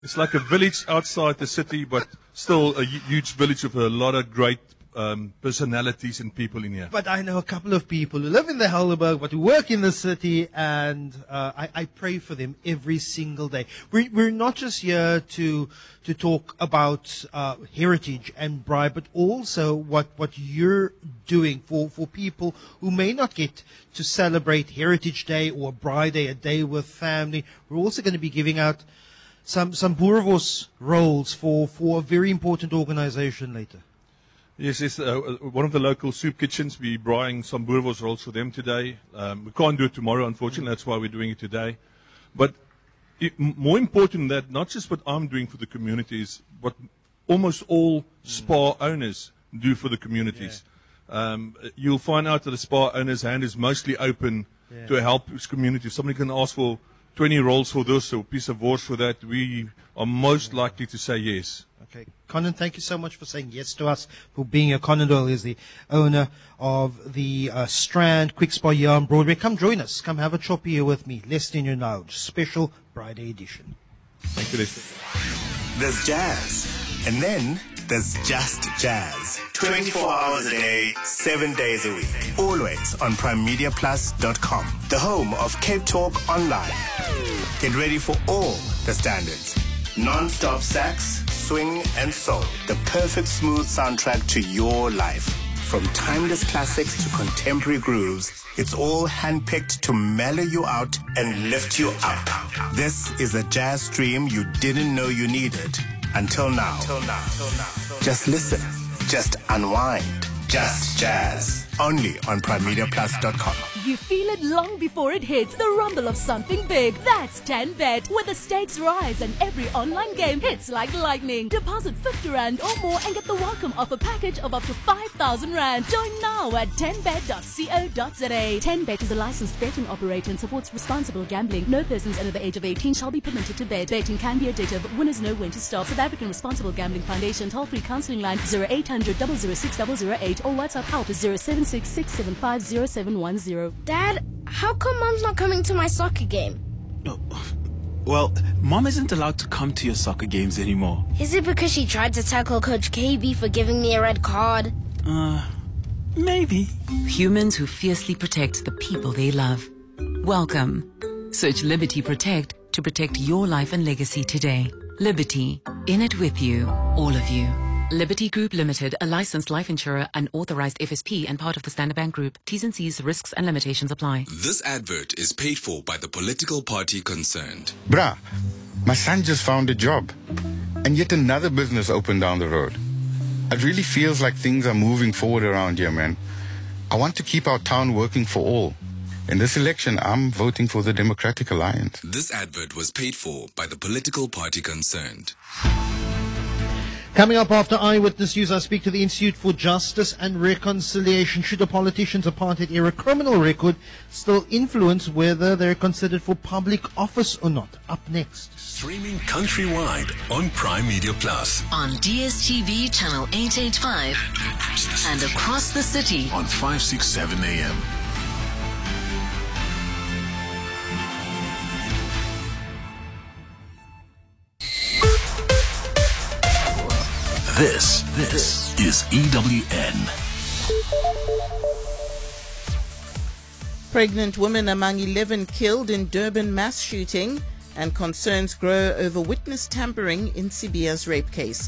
It's like a village outside the city, but still a huge village with a lot of great personalities and people in here. But I know a couple of people who live in the Helderberg, but who work in the city, and I pray for them every single day. We're not just here to talk about heritage and Braai, but also what you're doing for people who may not get to celebrate Heritage Day or Braai Day, a day with family. We're also going to be giving out some Boerewors rolls for a very important organization later. Yes, it's one of the local soup kitchens. We're buying some Boerewors rolls for them today. We can't do it tomorrow, unfortunately. That's why we're doing it today. But more important than that, not just what I'm doing for the community, is what almost all spa owners do for the communities. Yeah. You'll find out that the spa owner's hand is mostly open to help his community. If somebody can ask for 20 rolls for this or a piece of wors for that, we are most likely to say yes. Okay. Conan, thank you so much for saying yes to us, for being here. Conan Doyle is the owner of the Strand Quick Spa here on Broadway. Come join us. Come have a chop here with me. Less than your knowledge. Special Braai Day edition. Thank you, Lester. There's jazz. And then there's just jazz. 24 hours a day, 7 days a week. Always on primemediaplus.com. The home of Cape Talk Online. Get ready for all the standards. Non-stop sax, swing and soul. The perfect smooth soundtrack to your life. From timeless classics to contemporary grooves, it's all handpicked to mellow you out and lift you up. This is a jazz stream you didn't know you needed until now. Just listen. Just unwind. Just jazz. Only on primemediaplus.com. You feel it long before it hits, the rumble of something big. That's 10Bet, where the stakes rise and every online game hits like lightning. Deposit 50 Rand or more and get the welcome offer package of up to 5,000 Rand. Join now at 10bet.co.za. 10Bet is a licensed betting operator and supports responsible gambling. No persons under the age of 18 shall be permitted to bet. Betting can be addictive. Winners know when to stop. South African Responsible Gambling Foundation toll-free counselling line 0800 006 008 or WhatsApp help is 076 675 0710. Dad, how come Mom's not coming to my soccer game? Well, Mom isn't allowed to come to your soccer games anymore. Is it because she tried to tackle Coach KB for giving me a red card? Maybe. Humans who fiercely protect the people they love. Welcome. Search Liberty Protect to protect your life and legacy today. Liberty. In it with you. All of you. Liberty Group Limited, a licensed life insurer and authorized FSP and part of the Standard Bank Group. T's and C's, risks and limitations apply. This advert is paid for by the political party concerned. Bruh, my son just found a job. And yet another business opened down the road. It really feels like things are moving forward around here, man. I want to keep our town working for all. In this election, I'm voting for the Democratic Alliance. This advert was paid for by the political party concerned. Coming up after Eyewitness News, I speak to the Institute for Justice and Reconciliation. Should a politician's apartheid era criminal record still influence whether they're considered for public office or not? Up next. Streaming countrywide on Prime Media Plus. On DSTV channel 885 and across the city on 567 AM. This is EWN. Pregnant woman among 11 killed in Durban mass shooting, and concerns grow over witness tampering in Sibiya's rape case.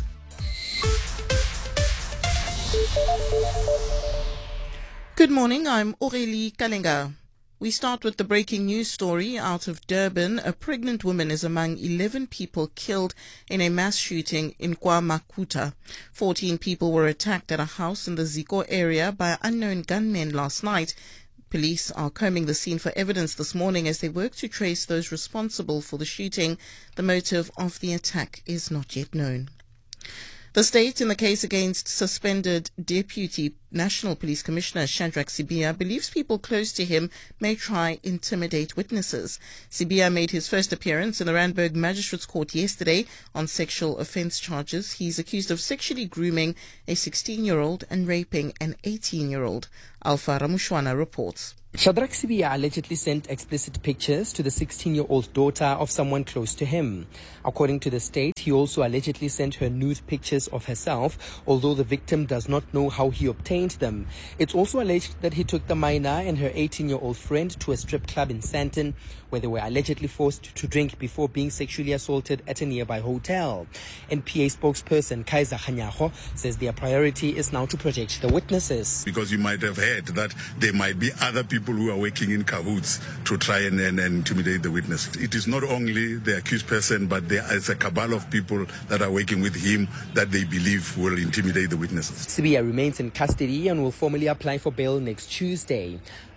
Good morning, I'm Aurélie Kalenga. We start with the breaking news story out of Durban. A pregnant woman is among 11 people killed in a mass shooting in KwaMakuta. 14 people were attacked at a house in the Ziko area by unknown gunmen last night. Police are combing the scene for evidence this morning as they work to trace those responsible for the shooting. The motive of the attack is not yet known. The state, in the case against suspended Deputy National Police Commissioner Shadrack Sibiya, believes people close to him may try intimidate witnesses. Sibiya made his first appearance in the Randburg Magistrates Court yesterday on sexual offence charges. He's accused of sexually grooming a 16-year-old and raping an 18-year-old. Alpha Ramushwana reports. Shadrach Sibiya allegedly sent explicit pictures to the 16-year-old daughter of someone close to him. According to the state, he also allegedly sent her nude pictures of herself, although the victim does not know how he obtained them. It's also alleged that he took the minor and her 18-year-old friend to a strip club in Sandton, where they were allegedly forced to drink before being sexually assaulted at a nearby hotel. NPA spokesperson Kaiser Khanyago says their priority is now to protect the witnesses. Because you might have heard that there might be other people who are working in cahoots to try and intimidate the witness. It is not only the accused person, but there is a cabal of people that are working with him that they believe will intimidate the witnesses. Sibiya remains in custody and will formally apply for bail next Tuesday.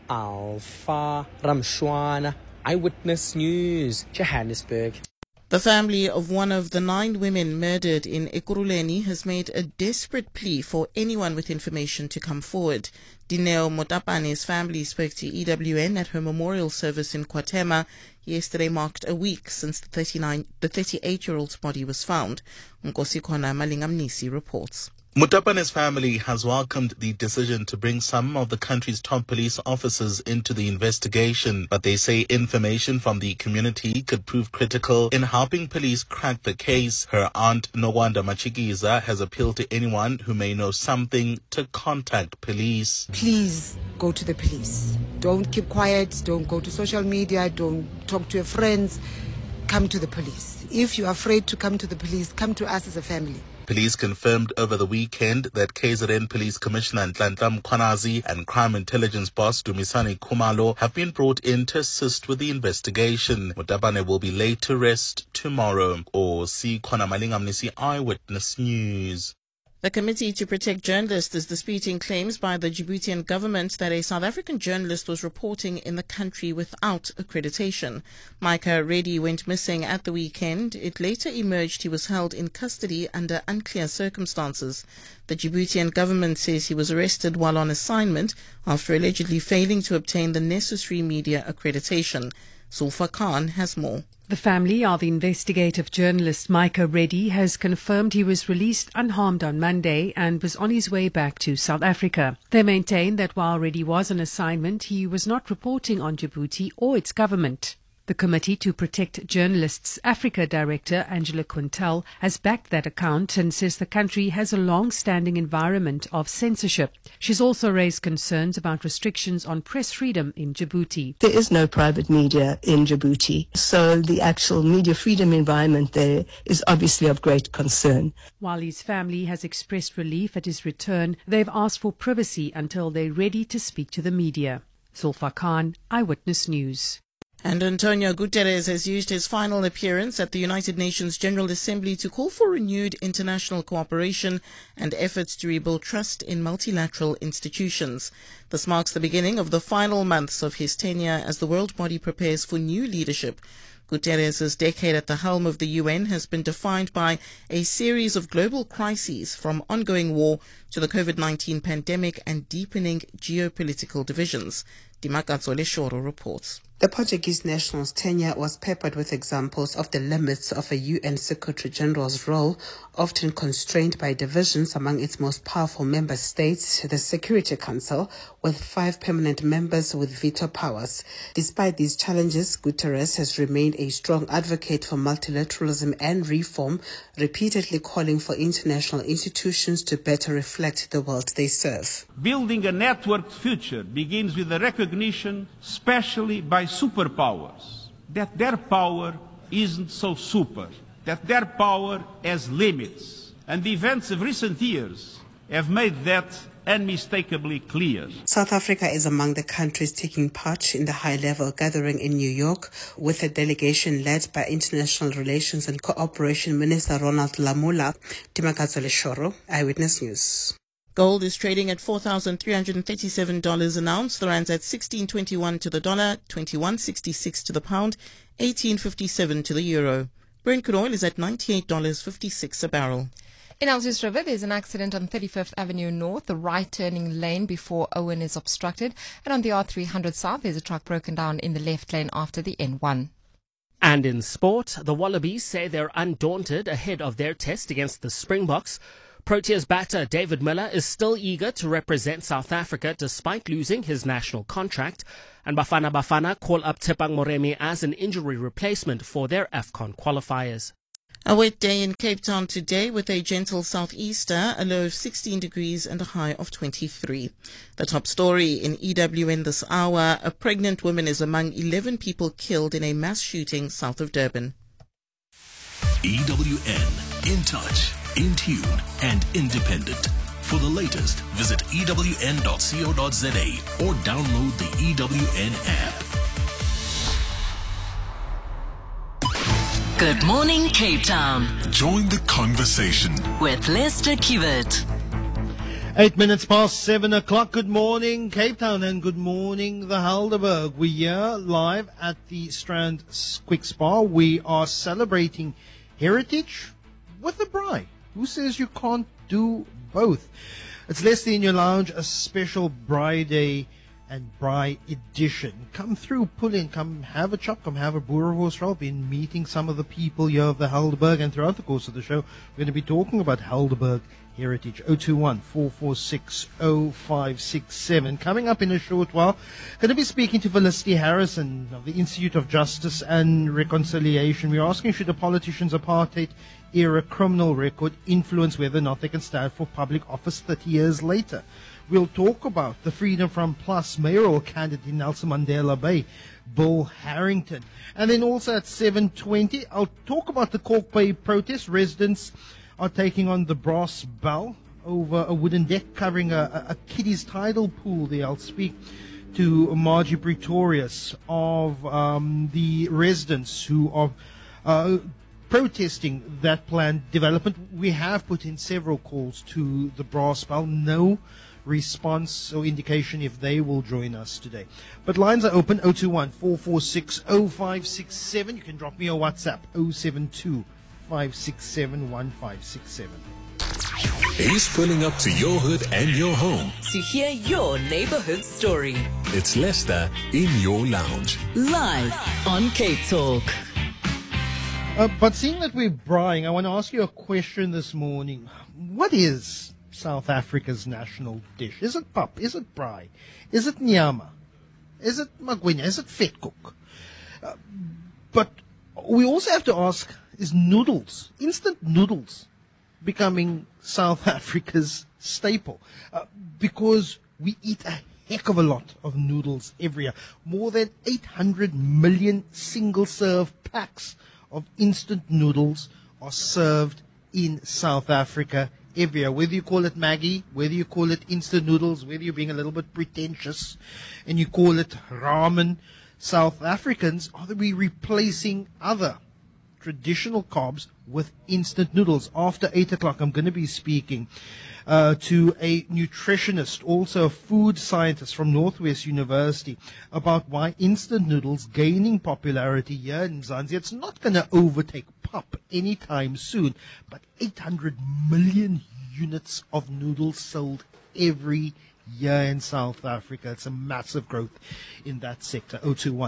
Alpha Ramshwana, Eyewitness News, Johannesburg. The family of one of the 9 women murdered in Ekurhuleni has made a desperate plea for anyone with information to come forward. Dineo Motapane's family spoke to EWN at her memorial service in KwaThema. Yesterday marked a week since the 38-year-old's body was found. Nkosikona Malingamnisi reports. Mutapane's family has welcomed the decision to bring some of the country's top police officers into the investigation, but they say information from the community could prove critical in helping police crack the case. Her aunt, Nowanda Machikiza, has appealed to anyone who may know something to contact police. Please go to the police. Don't keep quiet. Don't go to social media. Don't talk to your friends. Come to the police. If you're afraid to come to the police, come to us as a family. Police confirmed over the weekend that KZN Police Commissioner Nhlanhla Mkhwanazi and Crime Intelligence Boss Dumisani Khumalo have been brought in to assist with the investigation. Mutapane will be laid to rest tomorrow. Khona Malingamnisi, Eyewitness News. The Committee to Protect Journalists is disputing claims by the Djiboutian government that a South African journalist was reporting in the country without accreditation. Micah Reddy went missing at the weekend. It later emerged he was held in custody under unclear circumstances. The Djiboutian government says he was arrested while on assignment after allegedly failing to obtain the necessary media accreditation. Zulfa Khan has more. The family of investigative journalist Micah Reddy has confirmed he was released unharmed on Monday and was on his way back to South Africa. They maintain that while Reddy was on assignment, he was not reporting on Djibouti or its government. The Committee to Protect Journalists Africa Director Angela Quintel has backed that account and says the country has a long-standing environment of censorship. She's also raised concerns about restrictions on press freedom in Djibouti. There is no private media in Djibouti, so the actual media freedom environment there is obviously of great concern. While his family has expressed relief at his return, they've asked for privacy until they're ready to speak to the media. Zulfa Khan, Eyewitness News. And Antonio Guterres has used his final appearance at the United Nations General Assembly to call for renewed international cooperation and efforts to rebuild trust in multilateral institutions. This marks the beginning of the final months of his tenure as the world body prepares for new leadership. Guterres' decade at the helm of the UN has been defined by a series of global crises, from ongoing war to the COVID-19 pandemic and deepening geopolitical divisions. Dimakatso Leshoro reports. The Portuguese national's tenure was peppered with examples of the limits of a UN Secretary General's role, often constrained by divisions among its most powerful member states, the Security Council, with 5 permanent members with veto powers. Despite these challenges, Guterres has remained a strong advocate for multilateralism and reform, repeatedly calling for international institutions to better reflect the world they serve. Building a networked future begins with the recognition, especially by superpowers, that their power isn't so super, that their power has limits. And the events of recent years have made that unmistakably clear. South Africa is among the countries taking part in the high-level gathering in New York, with a delegation led by International Relations and Cooperation Minister Ronald Lamola. Timakatso Leshoro, Eyewitness News. Gold is trading at $4,337 an ounce. The rand's at 16.21 to the dollar, 21.66 to the pound, 18.57 to the euro. Brent crude oil is at $98.56 a barrel. In Elsies River, there's an accident on 35th Avenue North. The right turning lane before Owen is obstructed. And on the R300 South, there's a truck broken down in the left lane after the N1. And in sport, the Wallabies say they're undaunted ahead of their test against the Springboks. Proteas batter David Miller is still eager to represent South Africa despite losing his national contract. And Bafana Bafana call up Tshepang Moremi as an injury replacement for their AFCON qualifiers. A wet day in Cape Town today with a gentle southeaster, a low of 16 degrees and a high of 23. The top story in EWN this hour, a pregnant woman is among 11 people killed in a mass shooting south of Durban. EWN, in touch, in tune and independent. For the latest, visit ewn.co.za or download the EWN app. Good morning, Cape Town. Join the conversation with Lester Kiewit. 8 minutes past 7 o'clock. Good morning, Cape Town, and good morning, the Helderberg. We're here live at the Strand Quick Spa. We are celebrating heritage with a braai. Who says you can't do both? It's Lester in your lounge, a special braai day and braai edition. Come through, pull in, come have a chop, come have a boerewors roll. Been meeting some of the people here of the Helderberg, and throughout the course of the show, we're going to be talking about Helderberg heritage. 021-446-0567. Coming up in a short while, going to be speaking to Felicity Harrison of the Institute of Justice and Reconciliation. We're asking, should a politician's apartheid-era criminal record influence whether or not they can stand for public office 30 years later? We'll talk about the Freedom Front Plus mayoral candidate in Nelson Mandela Bay, Bill Harrington. And then also at 7:20, I'll talk about the Kalk Bay protest. Residents are taking on the brass bell over a wooden deck covering a kiddies tidal pool there. I'll speak to Margie Pretorius of the residents who are protesting that planned development. We have put in several calls to the brass bell. No response or indication if they will join us today. But lines are open, 021-446-0567. You can drop me a WhatsApp, 072-567-1567. He's pulling up to your hood and your home To hear your neighborhood story. It's Lester in your lounge. Live on Cape Talk. But seeing that we're braaiing, I want to ask you a question this morning. What is South Africa's national dish? Is it pap? Is it braai? Is it nyama? Is it magwinya? Is it vetkoek? But we also have to ask, is noodles, instant noodles, becoming South Africa's staple? Because we eat a heck of a lot of noodles every year. More than 800 million single-serve packs of instant noodles are served in South Africa every year. Whether you call it Maggi, whether you call it instant noodles, whether you're being a little bit pretentious and you call it ramen, South Africans are we replacing other traditional carbs with instant noodles. After 8 o'clock, I'm going to be speaking to a nutritionist, also a food scientist from Northwest University, about why instant noodles gaining popularity here in Mzansi. It's not going to overtake pap anytime soon, but 800 million units of noodles sold every year in South Africa. It's a massive growth in that sector.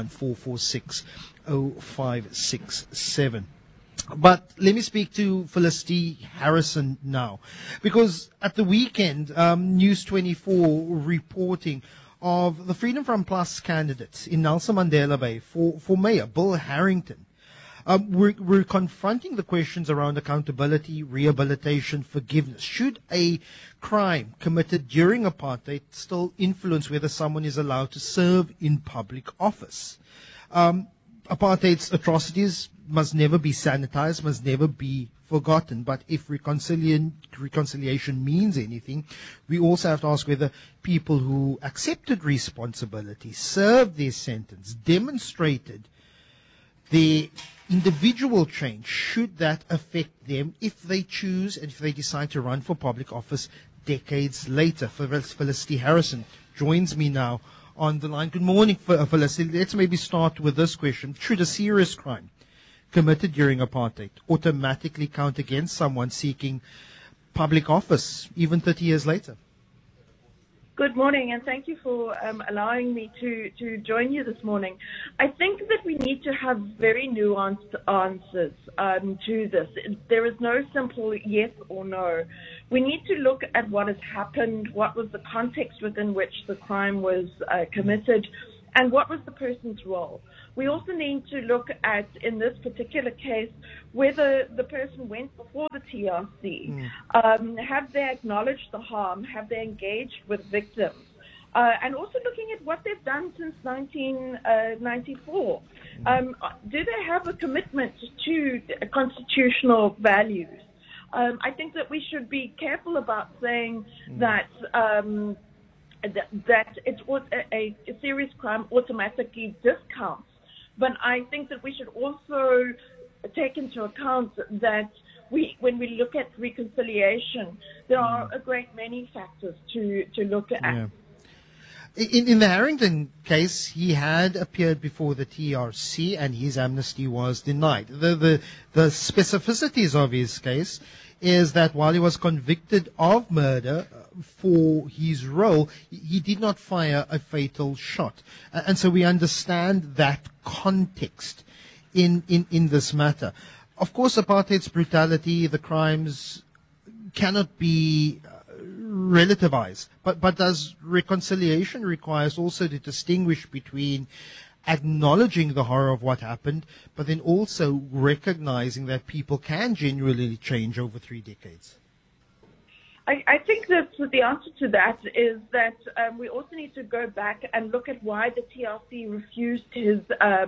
021-446-0567. But let me speak to Felicity Harrison now, because at the weekend, News 24 reporting of the Freedom Front Plus candidates in Nelson Mandela Bay for Mayor, Bill Harrington. We're confronting the questions around accountability, rehabilitation, forgiveness. Should a crime committed during apartheid still influence whether someone is allowed to serve in public office? Apartheid's atrocities must never be sanitized, must never be forgotten. But if reconciliation means anything, we also have to ask whether people who accepted responsibility, served their sentence, demonstrated their individual change, should that affect them if they choose and if they decide to run for public office decades later? Felicity Harrison joins me now on the line. Good morning, Felicity. Let's maybe start with this question. Should a serious crime committed during apartheid automatically count against someone seeking public office even 30 years later? Good morning, and thank you for allowing me to join you this morning. I think that we need to have very nuanced answers to this. There is no simple yes or no We need to look at what has happened, what was the context within which the crime was committed, and what was the person's role. We also need to look at, in this particular case, whether the person went before the TRC. Have they acknowledged the harm? Have they engaged with victims? And also looking at what they've done since 1994. Do they have a commitment to constitutional values? I think that we should be careful about saying that that it's a serious crime automatically discounts. But I think that we should also take into account that when we look at reconciliation, there are a great many factors to look at. Yeah. In the Harrington case, he had appeared before the TRC and his amnesty was denied. The specificities of his case is that while he was convicted of murder for his role, he did not fire a fatal shot. And so we understand that context in this matter. Of course, apartheid's brutality, the crimes cannot be relativized, but does reconciliation requires also to distinguish between acknowledging the horror of what happened, but then also recognizing that people can genuinely change over 3 decades? I think that the answer to that is that we also need to go back and look at why the TRC refused his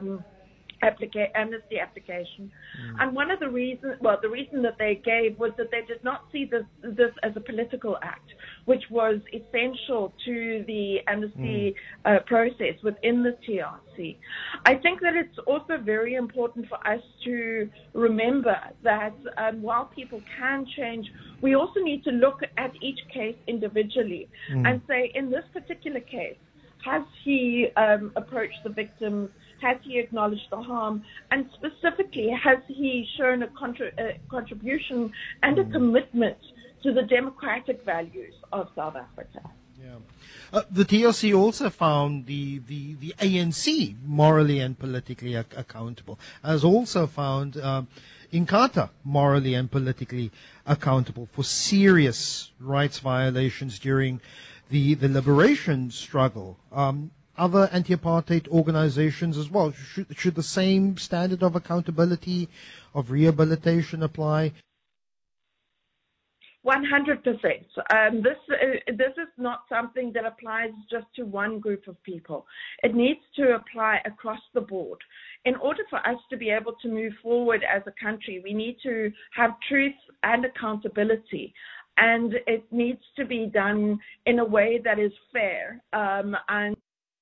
amnesty application. And one of the reasons, the reason that they gave was that they did not see this as a political act, which was essential to the amnesty process within the TRC. I think that it's also very important for us to remember that while people can change, we also need to look at each case individually and say, in this particular case, has he approached the victims? Has he acknowledged the harm? And specifically, has he shown a contribution and a commitment to the democratic values of South Africa? The TRC also found the ANC morally and politically accountable, has also found Inkatha morally and politically accountable for serious rights violations during the liberation struggle. Other anti-apartheid organizations as well. Should the same standard of accountability, of rehabilitation apply? 100%. This is not something that applies just to one group of people. It needs to apply across the board. In order for us to be able to move forward as a country, we need to have truth and accountability. And it needs to be done in a way that is fair and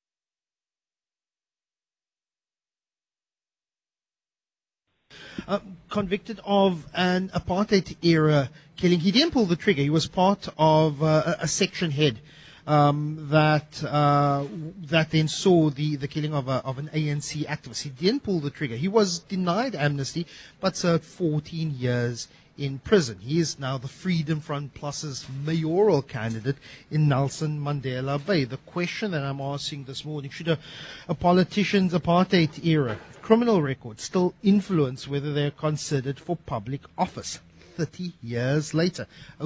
convicted of an apartheid-era killing. He didn't pull the trigger. He was part of a section head that then saw the killing of an ANC activist. He didn't pull the trigger. He was denied amnesty, but served 14 years in prison. He is now the Freedom Front Plus's mayoral candidate in Nelson Mandela Bay. The question that I'm asking this morning, should a politician's apartheid-era criminal record still influence whether they're considered for public office 30 years later?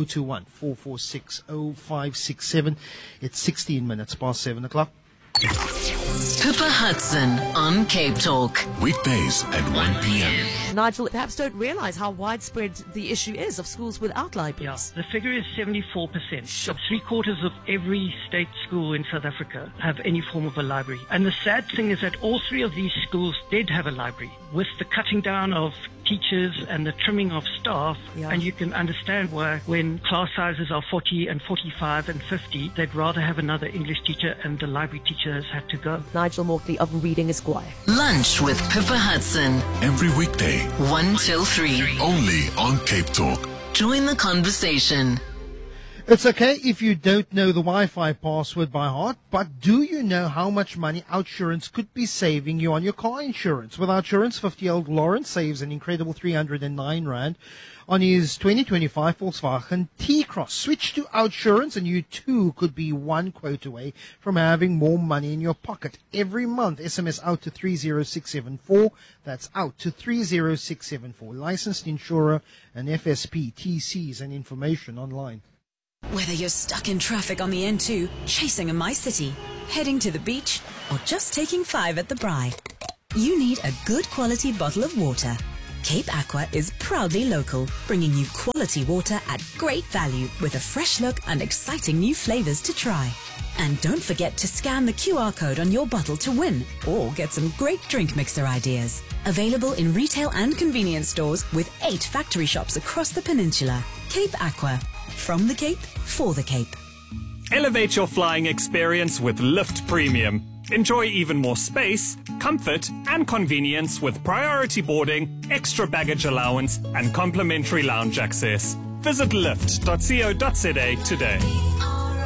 021-446-0567. It's 16 minutes past 7 o'clock. Pippa Hudson on Cape Talk. Weekdays at 1 p.m. Nigel, perhaps don't realise how widespread the issue is of schools without libraries. The figure is 74%. Sure. 3/4 of every state school in South Africa have any form of a library. And the sad thing is that all 3 of these schools did have a library. With the cutting down of teachers and the trimming of staff, and you can understand why when class sizes are 40 and 45 and 50, they'd rather have another English teacher and the library teacher has had to go. Nigel Mortley of Reading Esquire. Lunch with Pippa Hudson. Every weekday, 1 till 3. only on Cape Talk. Join the conversation. It's okay if you don't know the Wi-Fi password by heart, but do you know how much money Outsurance could be saving you on your car insurance? With Outsurance, 50-year-old Lawrence saves an incredible 309 Rand on his 2025 Volkswagen T-Cross. Switch to Outsurance and you too could be one quote away from having more money in your pocket. Every month, SMS out to 30674. That's out to 30674. Licensed insurer and FSP, TCs and information online. Whether you're stuck in traffic on the N2, chasing a MyCity, heading to the beach, or just taking 5 at the Braai, you need a good quality bottle of water. Cape Aqua is proudly local, bringing you quality water at great value with a fresh look and exciting new flavors to try. And don't forget to scan the QR code on your bottle to win or get some great drink mixer ideas. Available in retail and convenience stores with 8 factory shops across the peninsula. Cape Aqua. From the Cape, for the Cape. Elevate your flying experience with Lift Premium. Enjoy even more space, comfort, and convenience with priority boarding, extra baggage allowance, and complimentary lounge access. Visit lift.co.za today.